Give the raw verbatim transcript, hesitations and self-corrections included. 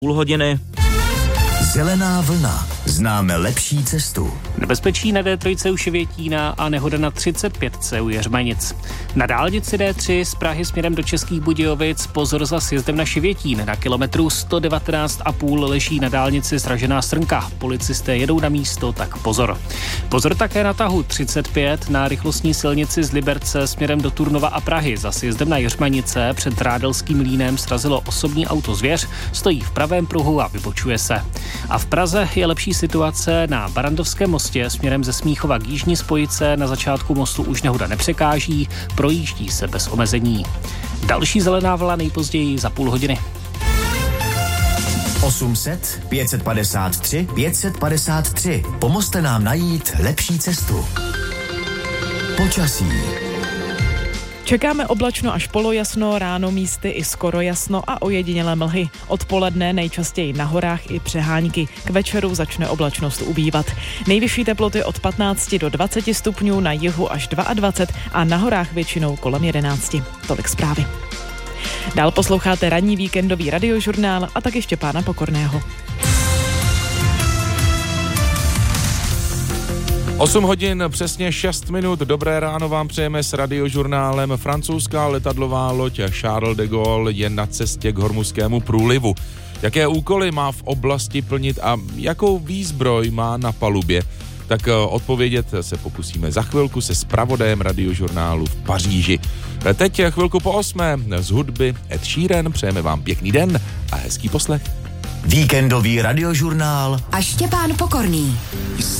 Půl hodiny. Zelená vlna. Známe lepší cestu. Nebezpečí na D tři u Ševětína a nehoda na třicet pět u Jeřmanic. Na dálnici D tři z Prahy směrem do Českých Budějovic pozor za sjezdem na Ševětín. Na kilometru sto devatenáct a půl leží na dálnici zražená strnka. Policisté jedou na místo, tak pozor. Pozor také na tahu třicet pět na rychlostní silnici z Liberce směrem do Turnova a Prahy. Za sjezdem na Jeřmanice před Rádelským mlýnem srazilo osobní auto Zvěř, stojí v pravém pruhu a vybočuje se. A v Praze je lepší situace na Barandovském mostě směrem ze Smíchova k jižní spojice. Na začátku mostu už nehoda nepřekáží, projíždí se bez omezení. Další zelená vlna nejpozději za půl hodiny. osm set, pět set padesát tři, pět set padesát tři. Pomozte nám najít lepší cestu. Počasí. Čekáme oblačno až polojasno, ráno místy i skoro jasno a ojedinělé mlhy. Odpoledne nejčastěji na horách i přehánky. K večeru začne oblačnost ubývat. Nejvyšší teploty od patnáct do dvaceti stupňů, na jihu až dvacet dva a na horách většinou kolem jedenácti. Tolik zprávy. Dál posloucháte ranní víkendový radiožurnál a tak ještě Pána Pokorného. osm hodin, přesně šest minut. Dobré ráno vám přejeme s radiožurnálem. Francouzská letadlová loď Charles de Gaulle je na cestě k Hormuzskému průlivu. Jaké úkoly má v oblasti plnit a jakou výzbroj má na palubě? Tak odpovědět se pokusíme za chvilku se zpravodajem radiožurnálu v Paříži. Teď chvilku po osmé z hudby Ed Sheeran. Přejeme vám pěkný den a hezký poslech. Víkendový radiožurnál a Štěpán Pokorný.